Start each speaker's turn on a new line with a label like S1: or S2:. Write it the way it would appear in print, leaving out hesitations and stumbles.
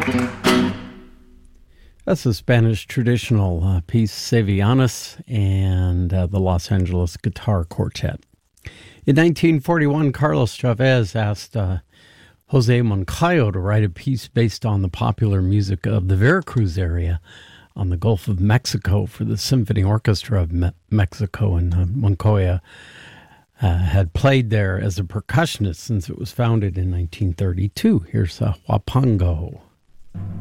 S1: That's a Spanish traditional piece, Sevillanas, and the Los Angeles Guitar Quartet. In 1941, Carlos Chavez asked Jose Moncayo to write a piece based on the popular music of the Veracruz area on the Gulf of Mexico for the Symphony Orchestra of Mexico, and Moncayo had played there as a percussionist since it was founded in 1932. Here's Huapango.